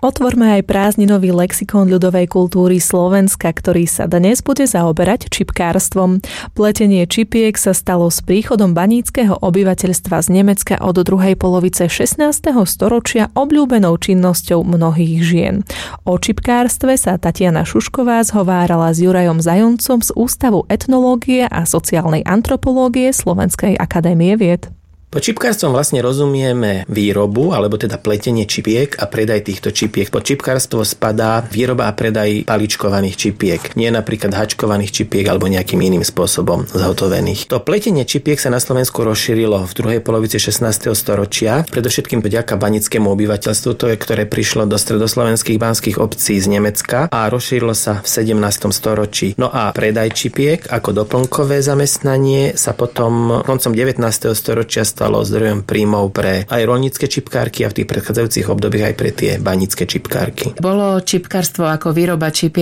Otvorme aj prázdninový lexikon ľudovej kultúry Slovenska, ktorý sa dnes bude zaoberať čipkárstvom. Pletenie čipiek sa stalo s príchodom baníckeho obyvateľstva z Nemecka od druhej polovice 16. storočia obľúbenou činnosťou mnohých žien. O čipkárstve sa Tatiana Šušková zhovárala s Jurajom Zajoncom z Ústavu etnológie a sociálnej antropológie Slovenskej akadémie vied. Po čipkárstvom vlastne rozumieme výrobu, alebo teda pletenie čipiek a predaj týchto čipiek. Po čipkárstvo spadá výroba a predaj paličkovaných čipiek, nie napríklad hačkovaných čipiek alebo nejakým iným spôsobom zhotovených. To pletenie čipiek sa na Slovensku rozšírilo v druhej polovici 16. storočia, predovšetkým vďaka banickému obyvateľstvu, ktoré prišlo do stredoslovenských banských obcí z Nemecka a rozšírilo sa v 17. storočí. No a predaj čipiek ako doplnkové zamestnanie sa potom koncom 19. storočia stalo zdrojom príjmov pre aj roľnícke čipkárky a v tých predchádzajúcich obdobiach aj pre tie banícke čipkárky. Bolo čipkárstvo ako výroba čipiek